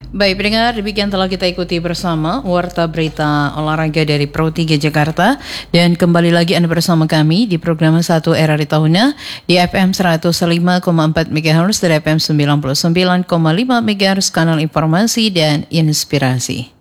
Baik pendengar, demikian telah kita ikuti bersama Warta Berita Olahraga dari Pro 3 Jakarta. Dan kembali lagi Anda bersama kami di program 1 RRI Tahunnya di FM 105,4 MHz dan FM 99,5 MHz, kanal informasi dan inspirasi.